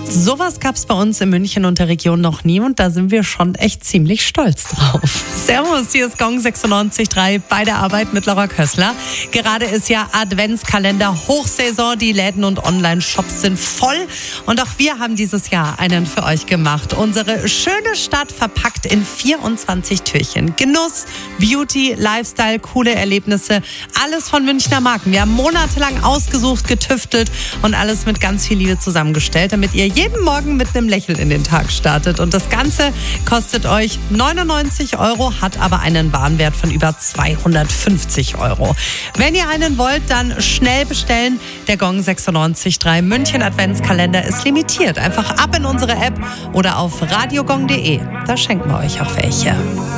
Sowas gab es bei uns in München und der Region noch nie und da sind wir schon echt ziemlich stolz drauf. Servus, hier ist Gong 96.3 bei der Arbeit mit Laura Kössler. Gerade ist ja Adventskalender Hochsaison, die Läden und Online-Shops sind voll und auch wir haben dieses Jahr einen für euch gemacht. Unsere schöne Stadt verpackt in 24 Türchen. Genuss, Beauty, Lifestyle, coole Erlebnisse, alles von Münchner Marken. Wir haben monatelang ausgesucht, getüftelt und alles mit ganz viel Liebe zusammengestellt, damit ihr jeden Morgen mit einem Lächeln in den Tag startet. Und das Ganze kostet euch 99 €, hat aber einen Warenwert von über 250 €. Wenn ihr einen wollt, dann schnell bestellen. Der Gong 96.3 München Adventskalender ist limitiert. Einfach ab in unsere App oder auf radiogong.de. Da schenken wir euch auch welche.